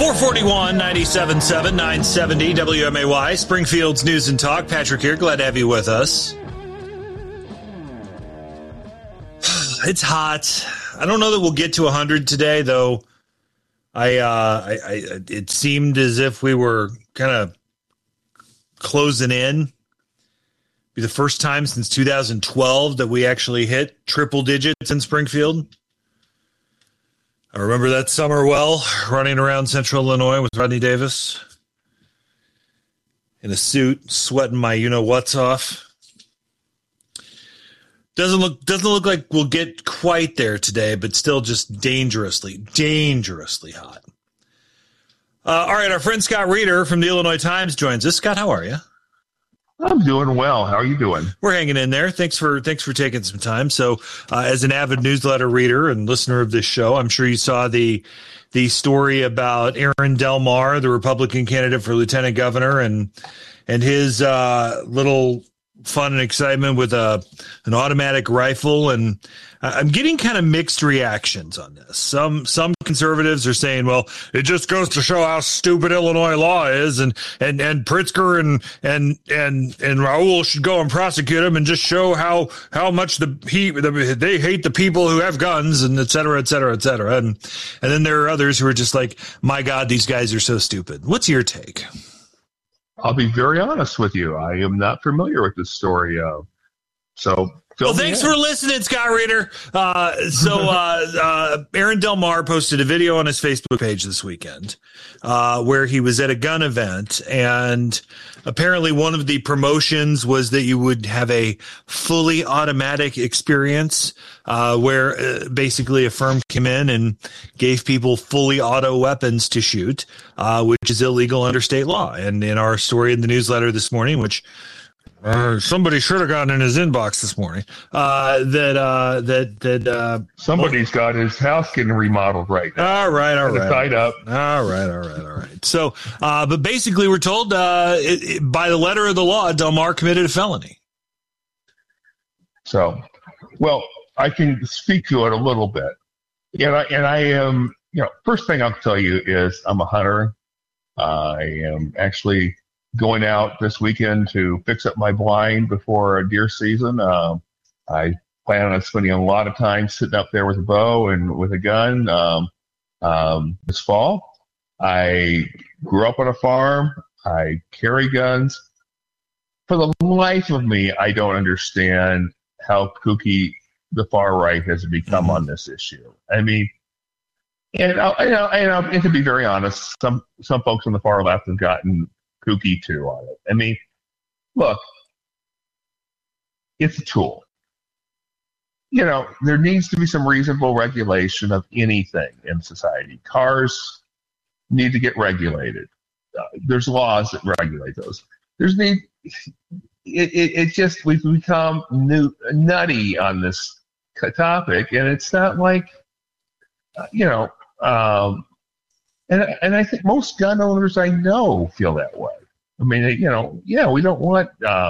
441 97.7 970 WMAY, Springfield's News and Talk. Patrick here. Glad to have you with us. It's hot. I don't know that we'll get to 100 today, though. It seemed as if we were kind of closing in. Be the first time since 2012 that we actually hit triple digits in Springfield. I remember that summer well, running around Central Illinois with Rodney Davis in a suit, sweating my you-know-what's off. Doesn't look like we'll get quite there today, but still just dangerously hot. All right, our friend Scott Reeder from the Illinois Times joins us. Scott, how are you? I'm doing well. How are you doing? We're hanging in there. Thanks for taking some time. So, as an avid newsletter reader and listener of this show, I'm sure you saw the story about Aaron Del Mar, the Republican candidate for lieutenant governor, and his little fun and excitement with an automatic rifle. And I'm getting kind of mixed reactions on this. Some conservatives are saying, well, it just goes to show how stupid Illinois law is, and Pritzker and Raul should go and prosecute him and just show how much they hate the people who have guns, and et cetera, et cetera, et cetera. And then there are others who are just like, my God, these guys are so stupid. What's your take? I'll be very honest with you. I am not familiar with this story. Well, thanks for listening, Scott Reeder. Aaron Del Mar posted a video on his Facebook page this weekend where he was at a gun event, and apparently one of the promotions was that you would have a fully automatic experience where basically a firm came in and gave people fully auto weapons to shoot, which is illegal under state law. And in our story in the newsletter this morning, which somebody should have gotten in his inbox this morning. Somebody's got his house getting remodeled right now. All right. Tied up. All right. So, but basically, we're told by the letter of the law, Del Mar committed a felony. So, well, I can speak to it a little bit. And I am, first thing I'll tell you is I'm a hunter. I am actually going out this weekend to fix up my blind before a deer season. I plan on spending a lot of time sitting up there with a bow and with a gun this fall. I grew up on a farm. I carry guns. For the life of me, I don't understand how kooky the far right has become on this issue. I mean, and to be very honest, some folks on the far left have gotten kooky too on it. I mean, look, it's a tool. There needs to be some reasonable regulation of anything in society. Cars need to get regulated. There's laws that regulate those. We've become nutty on this topic, and it's not like, and I think most gun owners I know feel that way. I mean, we don't want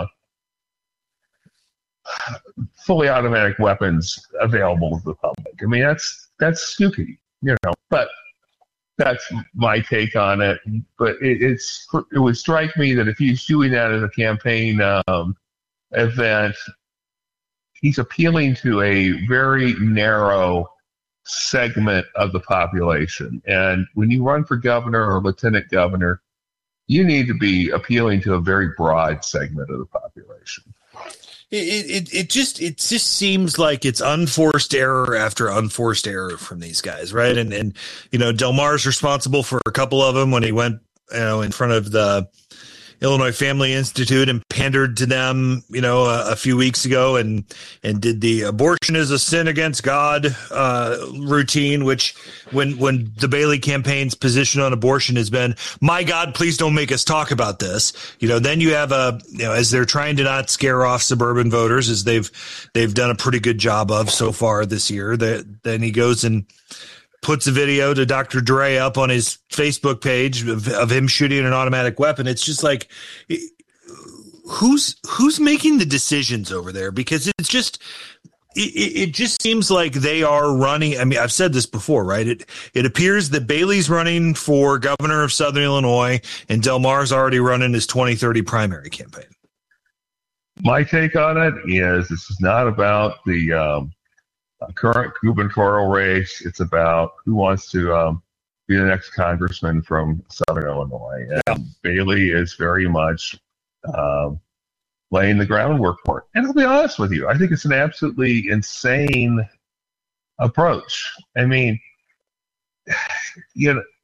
fully automatic weapons available to the public. I mean, that's stupid, but that's my take on it. But it would strike me that if he's doing that as a campaign event, he's appealing to a very narrow segment of the population. And when you run for governor or lieutenant governor, you need to be appealing to a very broad segment of the population. It just seems like it's unforced error after unforced error from these guys, right? And Del Mar's responsible for a couple of them when he went in front of the Illinois Family Institute and pandered to them, a few weeks ago and did the abortion is a sin against God routine, which when the Bailey campaign's position on abortion has been, my God, please don't make us talk about this. Then you have as they're trying to not scare off suburban voters, as they've done a pretty good job of so far this year, then he goes and puts a video to Dr. Dre up on his Facebook page of him shooting an automatic weapon. It's just like, who's making the decisions over there? Because it just seems like they are running. I mean, I've said this before, right? It appears that Bailey's running for governor of Southern Illinois, and Del Mar's already running his 2030 primary campaign. My take on it is this is not about the current gubernatorial race. It's about who wants to be the next congressman from Southern Illinois. And Bailey is very much laying the groundwork for it. And I'll be honest with you, I think it's an absolutely insane approach. I mean, I'm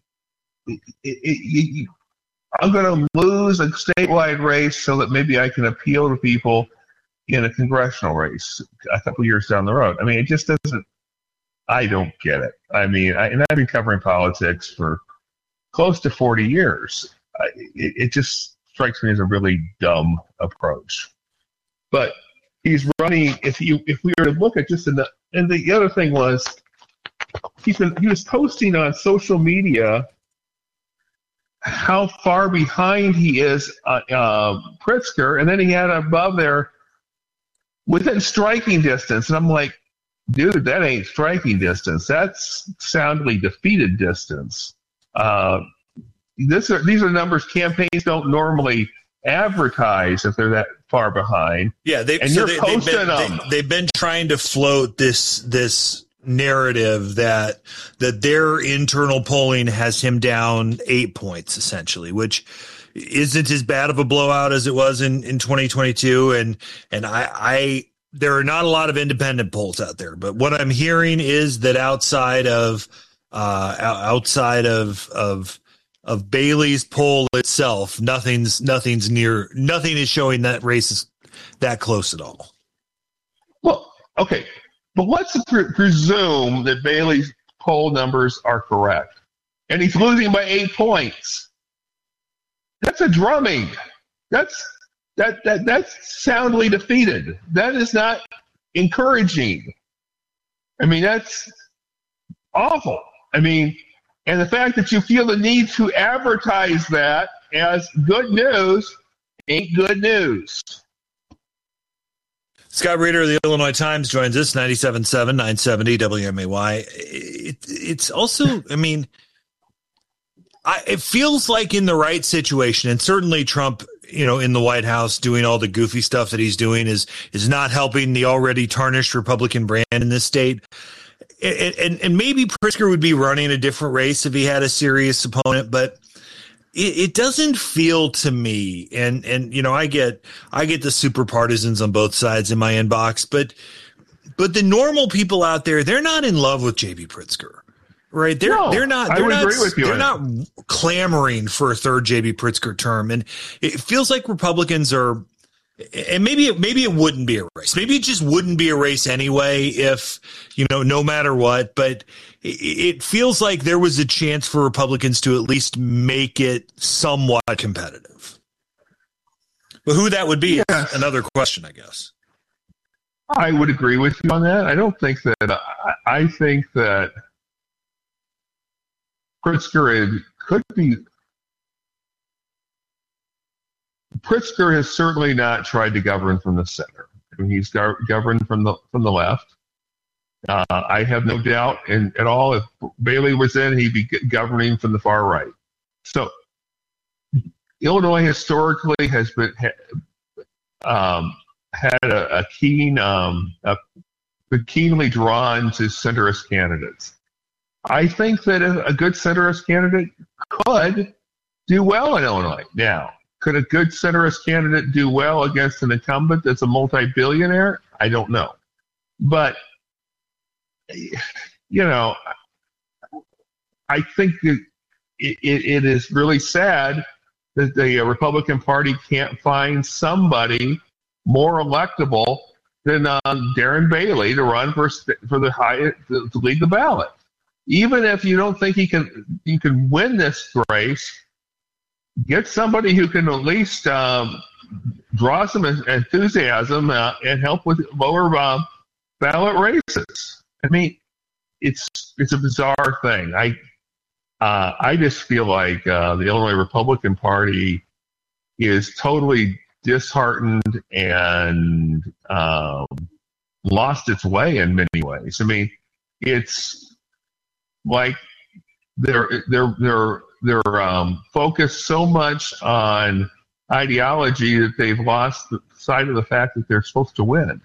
going to lose a statewide race so that maybe I can appeal to people in a congressional race a couple years down the road. I mean, it just doesn't. I don't get it. I mean, and I've been covering politics for close to 40 years. It just strikes me as a really dumb approach. But he's running. If we were to look at just and the other thing was he was posting on social media how far behind he is Pritzker, and then he had above there within striking distance, and I'm like, dude, that ain't striking distance. That's soundly defeated distance. These are numbers campaigns don't normally advertise if they're that far behind. Yeah, they've been trying to float this narrative that their internal polling has him down 8 points essentially, which isn't as bad of a blowout as it was in 2022. And I there are not a lot of independent polls out there, but what I'm hearing is that outside of Bailey's poll itself, nothing is showing that race is that close at all. Well, okay, but let's presume that Bailey's poll numbers are correct, and he's losing by 8 points. That's a drumming. That's soundly defeated. That is not encouraging. I mean, that's awful. I mean, and the fact that you feel the need to advertise that as good news ain't good news. Scott Reeder of the Illinois Times joins us, 97.7, 970 WMAY. It's also, I mean, it feels like in the right situation, and certainly Trump, in the White House doing all the goofy stuff that he's doing is not helping the already tarnished Republican brand in this state. And maybe Pritzker would be running a different race if he had a serious opponent, but it doesn't feel to me, and I get the super partisans on both sides in my inbox, but the normal people out there, they're not in love with JB Pritzker. Right. They're not clamoring for a third JB Pritzker term. And it feels like Republicans are, and maybe it wouldn't be a race. Maybe it just wouldn't be a race anyway if, no matter what. But it feels like there was a chance for Republicans to at least make it somewhat competitive. But who that would be is another question, I guess. I would agree with you on that. I don't think that I think that Pritzker has certainly not tried to govern from the center. I mean, he's governed from the left. I have no doubt at all if Bailey was in, he'd be governing from the far right. So Illinois historically has been had a keenly drawn to centrist candidates. I think that a good centrist candidate could do well in Illinois. Now, could a good centrist candidate do well against an incumbent that's a multi-billionaire? I don't know. But, I think that it is really sad that the Republican Party can't find somebody more electable than Darren Bailey to run for the highest, to lead the ballot. Even if you don't think you can win this race, get somebody who can at least draw some enthusiasm and help with lower ballot races. I mean, it's a bizarre thing. I just feel like the Illinois Republican Party is totally disheartened and lost its way in many ways. I mean, it's like they're focused so much on ideology that they've lost the sight of the fact that they're supposed to win.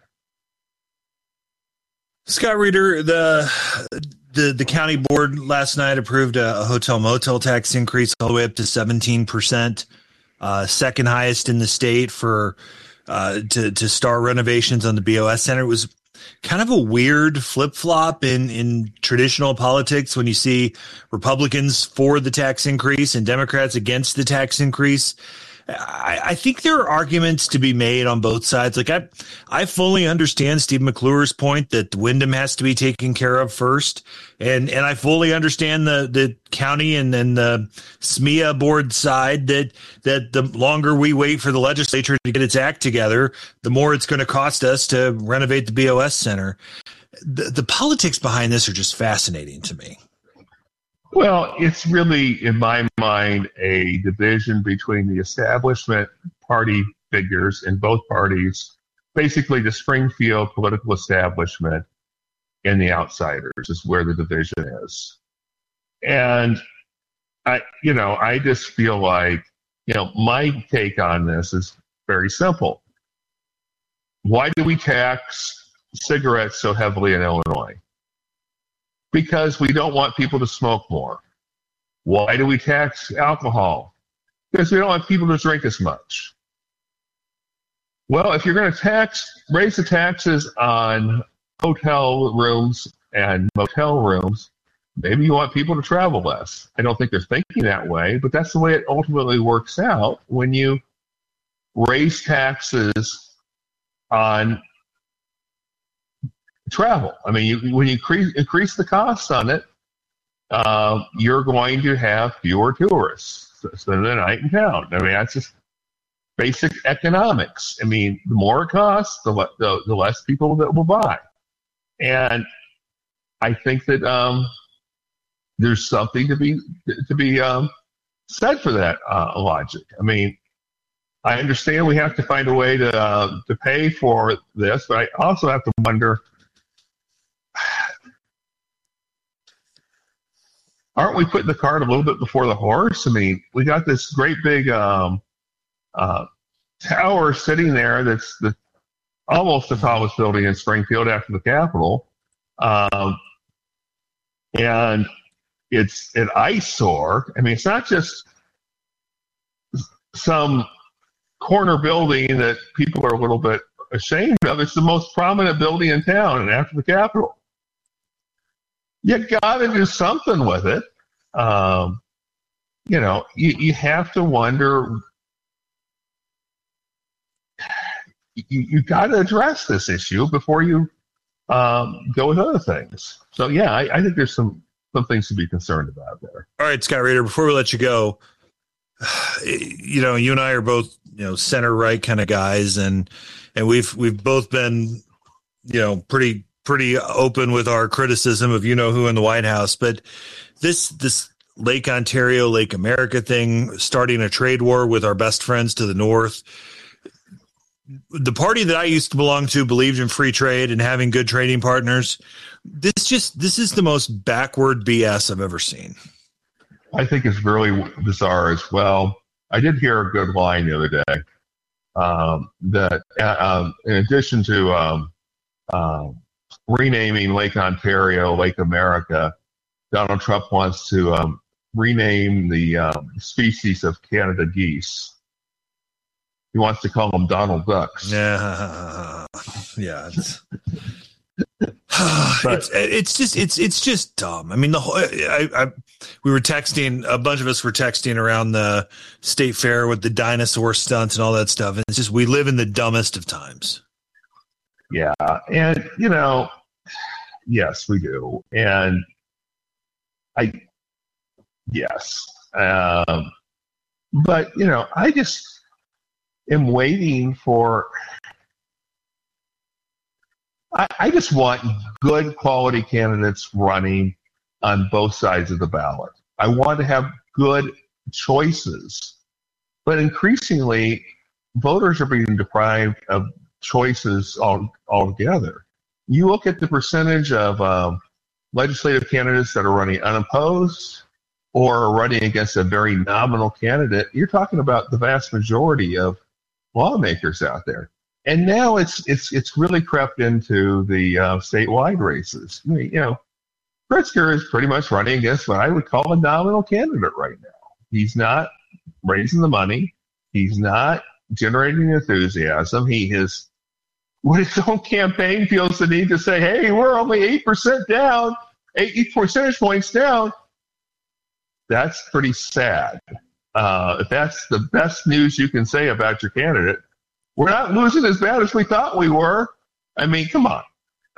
Scott Reeder, the county board last night approved a hotel motel tax increase all the way up to 17%, second highest in the state for to start renovations on the BOS Center. It was kind of a weird flip-flop in traditional politics when you see Republicans for the tax increase and Democrats against the tax increase. I think there are arguments to be made on both sides. Like I fully understand Steve McClure's point that Wyndham has to be taken care of first. And I fully understand the county and then the SMEA board side that the longer we wait for the legislature to get its act together, the more it's going to cost us to renovate the BOS Center. The politics behind this are just fascinating to me. Well, it's really, in my mind, a division between the establishment party figures in both parties, basically the Springfield political establishment and the outsiders is where the division is. And I just feel like, my take on this is very simple. Why do we tax cigarettes so heavily in Illinois? Because we don't want people to smoke more. Why do we tax alcohol? Because we don't want people to drink as much. Well, if you're going to raise the taxes on hotel rooms and motel rooms, maybe you want people to travel less. I don't think they're thinking that way, but that's the way it ultimately works out when you raise taxes on travel. I mean, when you increase the cost on it, you're going to have fewer tourists spend the night in town. I mean, that's just basic economics. I mean, the more it costs, the less people that will buy. And I think that there's something to be said for that logic. I mean, I understand we have to find a way to pay for this, but I also have to wonder, aren't we putting the cart a little bit before the horse? I mean, we got this great big tower sitting there that's almost the tallest building in Springfield after the Capitol. And it's an eyesore. I mean, it's not just some corner building that people are a little bit ashamed of. It's the most prominent building in town and after the Capitol. You got to do something with it. You have to wonder. You got to address this issue before you go with other things. So, yeah, I think there's some things to be concerned about there. All right, Scott Reeder, before we let you go, you and I are both, center right kind of guys, and we've both been, pretty open with our criticism of who in the White House. But this Lake Ontario, Lake America thing, starting a trade war with our best friends to the north. The party that I used to belong to believed in free trade and having good trading partners. This is the most backward BS I've ever seen. I think it's really bizarre as well. I did hear a good line the other day that in addition to renaming Lake Ontario, Lake America, Donald Trump wants to rename the species of Canada geese. He wants to call them Donald Ducks. Yeah. It's just dumb. I mean, we were texting, a bunch of us were texting around the state fair with the dinosaur stunts and all that stuff. And it's just, we live in the dumbest of times. Yeah. And, yes, we do. And yes. But, I just am waiting for, I just want good quality candidates running on both sides of the ballot. I want to have good choices. But increasingly, voters are being deprived of choices altogether. you look at the percentage of legislative candidates that are running unopposed or are running against a very nominal candidate, you're talking about the vast majority of lawmakers out there. And now it's really crept into the statewide races. I mean, Pritzker is pretty much running against what I would call a nominal candidate right now. He's not raising the money. He's not generating enthusiasm. He has, with his own campaign, feels the need to say, hey, we're only 8% down, 8 percentage points down. That's pretty sad. If that's the best news you can say about your candidate, we're not losing as bad as we thought we were. I mean, come on.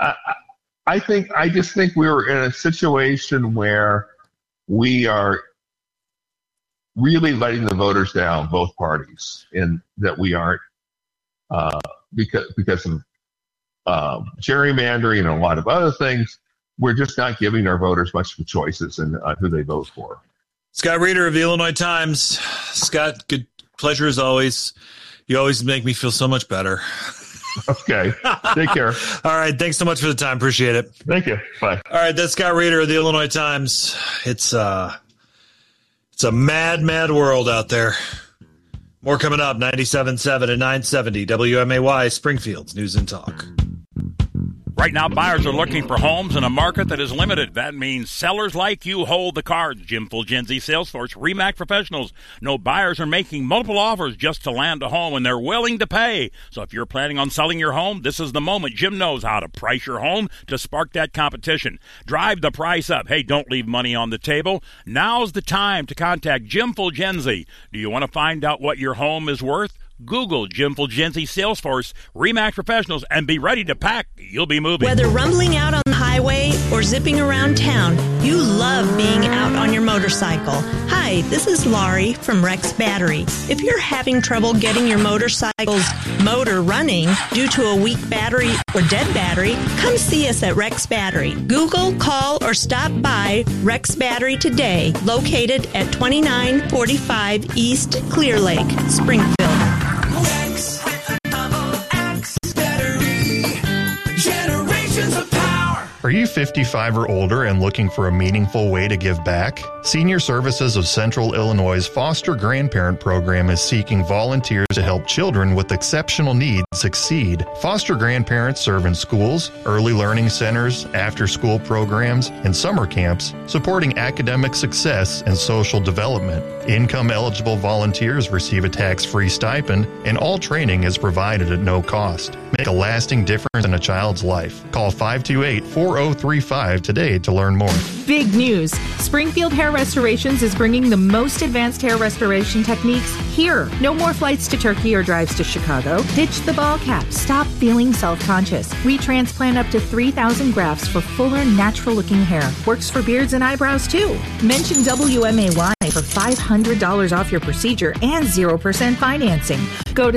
I just think we're in a situation where we are really letting the voters down, both parties, and that we aren't because of gerrymandering and a lot of other things. We're just not giving our voters much of choices in who they vote for. Scott Reeder of the Illinois Times. Scott, good pleasure as always. You always make me feel so much better. Okay. Take care. All right. Thanks so much for the time. Appreciate it. Thank you. Bye. All right. That's Scott Reeder of the Illinois Times. It's a mad, mad world out there. More coming up. 97.7 and 970 WMAY Springfield's News and Talk. Right now, buyers are looking for homes in a market that is limited. That means sellers like you hold the cards. Jim Fulgenzi, Salesforce, RE/MAX Professionals. No buyers are making multiple offers just to land a home, and they're willing to pay. So if you're planning on selling your home, this is the moment. Jim knows how to price your home to spark that competition. Drive the price up. Hey, don't leave money on the table. Now's the time to contact Jim Fulgenzi. Do you want to find out what your home is worth? Google Jim Fulgenzi, Salesforce, RE/MAX Professionals, and be ready to pack. You'll be moving. Whether rumbling out on the highway or zipping around town, you love being out on your motorcycle. Hi, this is Laurie from Rex Battery. If you're having trouble getting your motorcycle's motor running due to a weak battery or dead battery, come see us at Rex Battery. Google, call, or stop by Rex Battery today, located at 2945 East Clear Lake, Springfield. Are you 55 or older and looking for a meaningful way to give back? Senior Services of Central Illinois' Foster Grandparent Program is seeking volunteers to help children with exceptional needs succeed. Foster grandparents serve in schools, early learning centers, after-school programs, and summer camps, supporting academic success and social development. Income-eligible volunteers receive a tax-free stipend, and all training is provided at no cost. Make a lasting difference in a child's life. Call 528-4035 today to learn more. Big news! Springfield Hair Restorations is bringing the most advanced hair restoration techniques here. No more flights to Turkey or drives to Chicago. Ditch the ball cap. Stop feeling self-conscious. We transplant up to 3,000 grafts for fuller, natural-looking hair. Works for beards and eyebrows, too. Mention WMAY for $500 off your procedure and 0% financing. Go to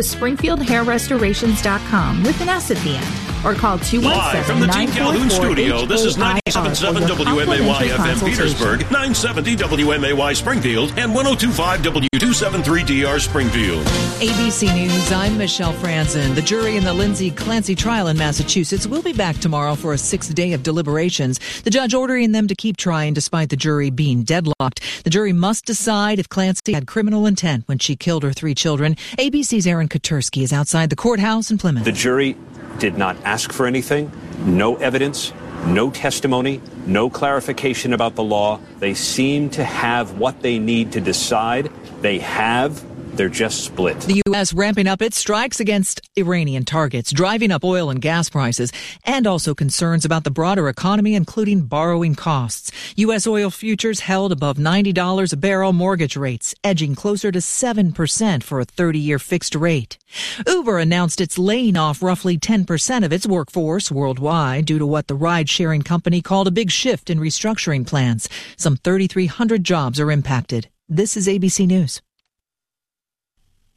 SpringfieldHairRestorations.com with an S at the end. Or call 217-944-HOPE. Live from the Team Calhoun studio, this is 97.7 WMAY FM Petersburg, 970 WMAY Springfield, and 102.5 W273DR Springfield. ABC News, I'm Michelle Franzen. The jury in the Lindsay Clancy trial in Massachusetts will be back tomorrow for a 6th day of deliberations. The judge ordering them to keep trying despite the jury being deadlocked. The jury must decide if Clancy had criminal intent when she killed her 3 children. ABC's Aaron Koturski is outside the courthouse in Plymouth. The jury did not ask for anything, no evidence, no testimony, no clarification about the law. They seem to have what they need to decide. They have. They're just split. The U.S. ramping up its strikes against Iranian targets, driving up oil and gas prices, and also concerns about the broader economy, including borrowing costs. U.S. oil futures held above $90 a barrel, mortgage rates edging closer to 7% for a 30-year fixed rate. Uber announced it's laying off roughly 10% of its workforce worldwide due to what the ride-sharing company called a big shift in restructuring plans. Some 3,300 jobs are impacted. This is ABC News.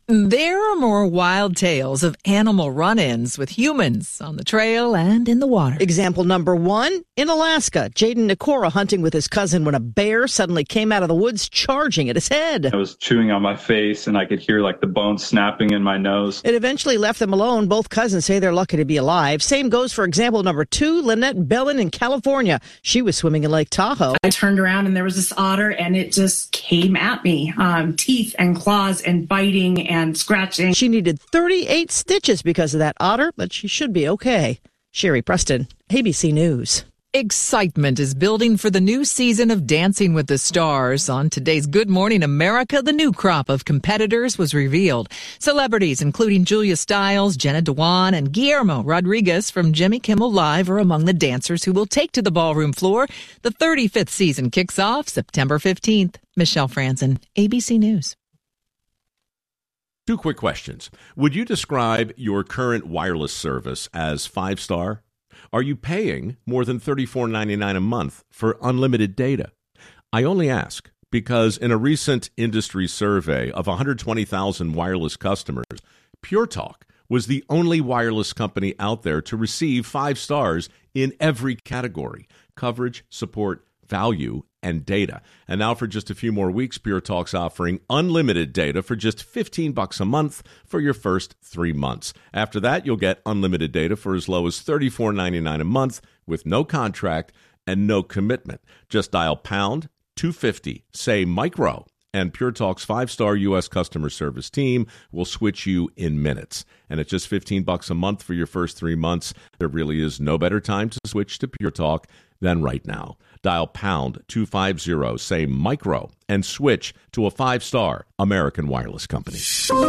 There are more wild tales of animal run-ins with humans on the trail and in the water. Example number 1, in Alaska, Jaden Nikora hunting with his cousin when a bear suddenly came out of the woods charging at his head. I was chewing on my face and I could hear like the bones snapping in my nose. It eventually left them alone. Both cousins say they're lucky to be alive. Same goes for example number 2, Lynette Bellin in California. She was swimming in Lake Tahoe. I turned around and there was this otter and it just came at me. Teeth and claws and biting and scratching. She needed 38 stitches because of that otter, but she should be okay. Sherry Preston, ABC News. Excitement is building for the new season of Dancing with the Stars. On today's Good Morning America, the new crop of competitors was revealed. Celebrities including Julia Stiles, Jenna Dewan, and Guillermo Rodriguez from Jimmy Kimmel Live are among the dancers who will take to the ballroom floor. The 35th season kicks off September 15th. Michelle Franzen, ABC News. 2 quick questions. Would you describe your current wireless service as 5-star? Are you paying more than $34.99 a month for unlimited data? I only ask because in a recent industry survey of 120,000 wireless customers, Pure Talk was the only wireless company out there to receive 5 stars in every category: coverage, support, value, and data. And now for just a few more weeks, Pure Talk's offering unlimited data for just $15 a month for your first 3 months. After that, you'll get unlimited data for as low as $34.99 a month with no contract and no commitment. Just dial pound 250, say micro, and Pure Talk's 5-star U.S. customer service team will switch you in minutes. And at just $15 a month for your first 3 months, there really is no better time to switch to Pure Talk than right now. Dial pound 250, say micro, and switch to a 5-star American wireless company.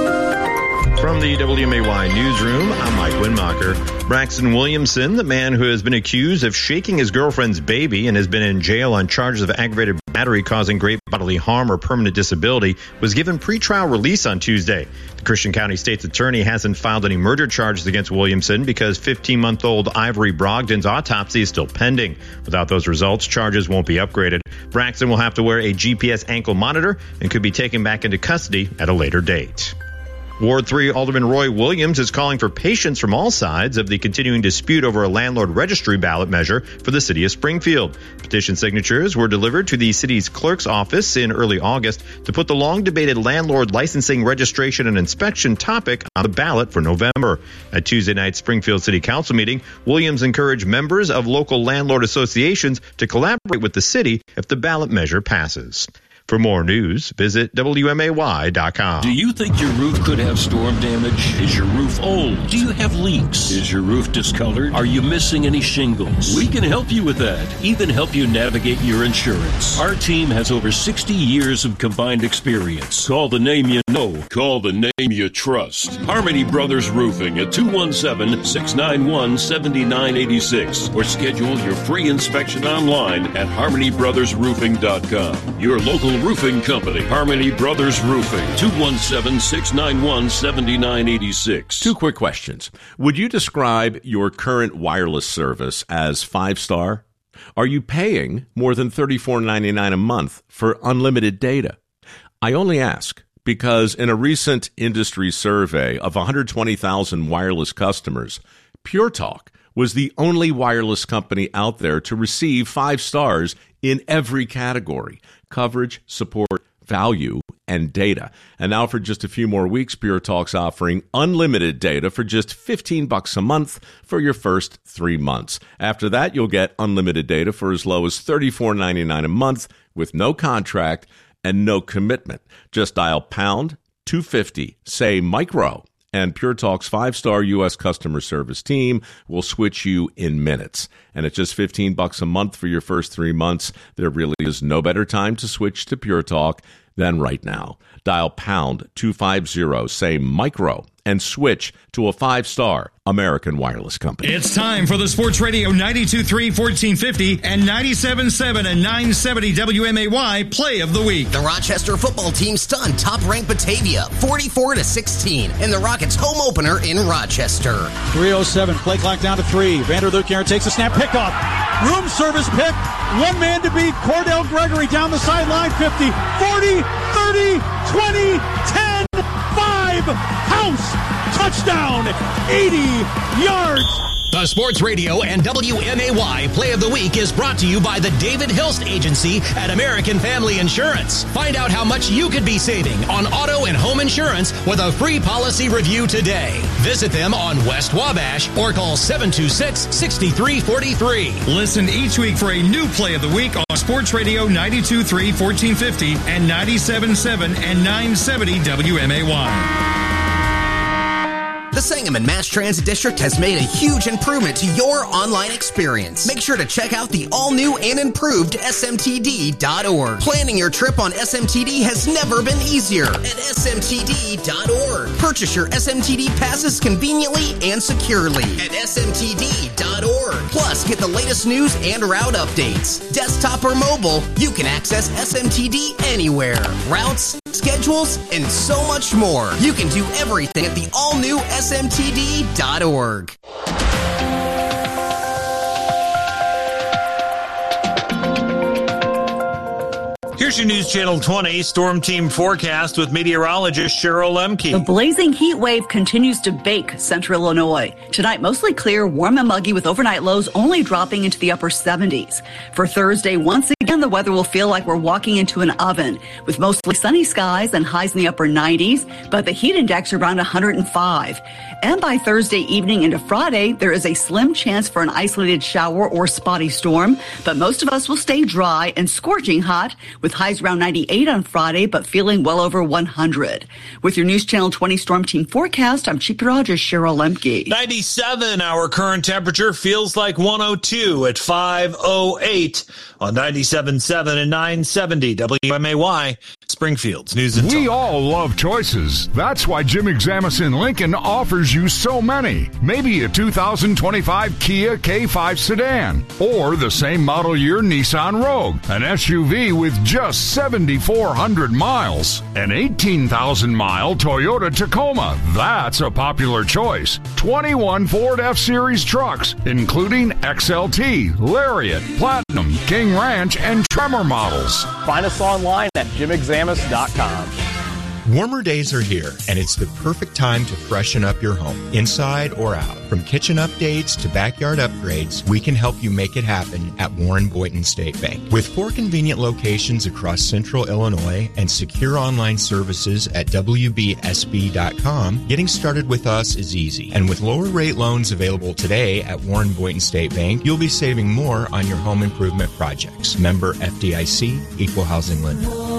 From the WMAY newsroom, I'm Mike Winmacher. Braxton Williamson, the man who has been accused of shaking his girlfriend's baby and has been in jail on charges of aggravated battery causing great bodily harm or permanent disability, was given pretrial release on Tuesday. The Christian County State's attorney hasn't filed any murder charges against Williamson because 15-month-old Ivory Brogdon's autopsy is still pending. Without those results, charges won't be upgraded. Braxton will have to wear a GPS ankle monitor and could be taken back into custody at a later date. Ward 3 Alderman Roy Williams is calling for patience from all sides of the continuing dispute over a landlord registry ballot measure for the city of Springfield. Petition signatures were delivered to the city's clerk's office in early August to put the long-debated landlord licensing, registration, and inspection topic on the ballot for November. At Tuesday night's Springfield City Council meeting, Williams encouraged members of local landlord associations to collaborate with the city if the ballot measure passes. For more news, visit WMAY.com. Do you think your roof could have storm damage? Is your roof old? Do you have leaks? Is your roof discolored? Are you missing any shingles? We can help you with that, even help you navigate your insurance. Our team has over 60 years of combined experience. Call the name you know. Call the name you trust. Harmony Brothers Roofing at 217-691-7986 or schedule your free inspection online at harmonybrothersroofing.com. Your local roofing company, Harmony Brothers Roofing, 217-691-7986. 2 quick questions. Would you describe your current wireless service as 5-star? Are you paying more than $34.99 a month for unlimited data? I only ask because in a recent industry survey of 120,000 wireless customers, Pure Talk was the only wireless company out there to receive 5 stars in every category: coverage, support, value, and data. And now for just a few more weeks, Pure Talk's offering unlimited data for just $15 a month for your first 3 months. After that, you'll get unlimited data for as low as $34.99 a month with no contract and no commitment. Just dial pound 250, say micro, and Pure Talk's 5-star U.S. customer service team will switch you in minutes. And at just $15 a month for your first 3 months, there really is no better time to switch to Pure Talk than right now. Dial pound 250, say micro, and switch to a 5-star American wireless company. It's time for the Sports Radio 92.3 1450 and 97.7 and 970 WMAY Play of the Week. The Rochester football team stunned top-ranked Batavia 44-16 in the Rockets' home opener in Rochester. 3:07, play clock down to 3. Vanderluk takes a snap, pickoff. Room service pick. One man to beat. Cordell Gregory down the sideline. 50, 40, 30, 20, 10, 5. House! Touchdown! 80 yards! The Sports Radio and WMAY Play of the Week is brought to you by the David Hilst Agency at American Family Insurance. Find out how much you could be saving on auto and home insurance with a free policy review today. Visit them on West Wabash or call 726-6343. Listen each week for a new Play of the Week on Sports Radio 92.3, 1450 and 97.7 and 970 WMAY. The Sangamon Mass Transit District has made a huge improvement to your online experience. Make sure to check out the all-new and improved smtd.org. Planning your trip on SMTD has never been easier at smtd.org. Purchase your SMTD passes conveniently and securely at smtd.org. Plus, get the latest news and route updates. Desktop or mobile, you can access SMTD anywhere. Routes, schedules, and so much more. You can do everything at the all-new smtd.org. Here's your News Channel 20 Storm Team forecast with meteorologist Cheryl Lemke. The blazing heat wave continues to bake central Illinois. Tonight, mostly clear, warm and muggy with overnight lows only dropping into the upper 70s. For Thursday, once again, the weather will feel like we're walking into an oven with mostly sunny skies and highs in the upper 90s, but the heat index around 105. And by Thursday evening into Friday, there is a slim chance for an isolated shower or spotty storm, but most of us will stay dry and scorching hot with highs around 98 on Friday, but feeling well over 100. With your News Channel 20 Storm Team forecast, I'm Chief Meteorologist Cheryl Lemke. 97, our current temperature feels like 102 at 508 on 97.7 and 970 WMAY, Springfield's News and Talk. We all love choices. That's why Jim Examison Lincoln offers you so many. Maybe a 2025 Kia K5 sedan, or the same model year Nissan Rogue, an SUV with just 7,400 miles. An 18,000-mile Toyota Tacoma. That's a popular choice. 21 Ford F-Series trucks, including XLT, Lariat, Platinum, King Ranch, and Tremor models. Find us online at jimexamus.com. Warmer days are here, and it's the perfect time to freshen up your home, inside or out. From kitchen updates to backyard upgrades, we can help you make it happen at Warren Boynton State Bank. With 4 convenient locations across central Illinois and secure online services at WBSB.com, getting started with us is easy. And with lower rate loans available today at Warren Boynton State Bank, you'll be saving more on your home improvement projects. Member FDIC, Equal Housing Lender.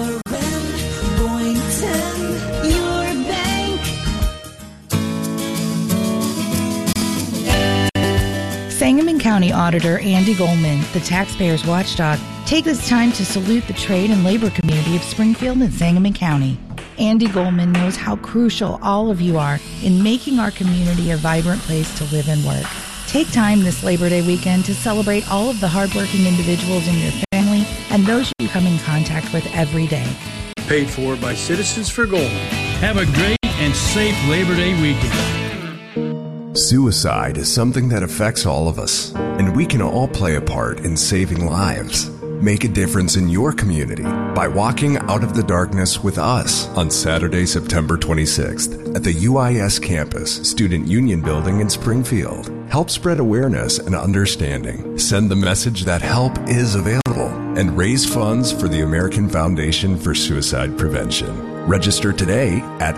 Sangamon County Auditor Andy Goldman, the taxpayers' watchdog, take this time to salute the trade and labor community of Springfield and Sangamon County. Andy Goldman knows how crucial all of you are in making our community a vibrant place to live and work. Take time this Labor Day weekend to celebrate all of the hardworking individuals in your family and those you come in contact with every day. Paid for by Citizens for Goldman. Have a great and safe Labor Day weekend. Suicide is something that affects all of us, and we can all play a part in saving lives. Make a difference in your community by walking out of the darkness with us on Saturday, September 26th at the UIS campus, Student Union Building in Springfield. Help spread awareness and understanding. Send the message that help is available and raise funds for the American Foundation for Suicide Prevention. Register today at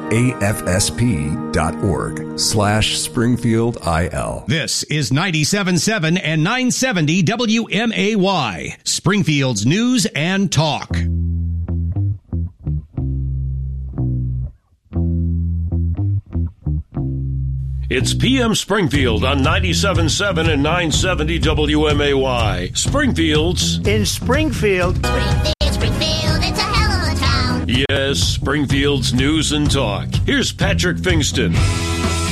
afsp.org/SpringfieldIL. This is 97.7 and 970 WMAY, Springfield's News and Talk. It's PM Springfield on 97.7 and 970 WMAY. Springfield's in Springfield. Springfield, it's a hell of a town. Yes, Springfield's News and Talk. Here's Patrick Fingston.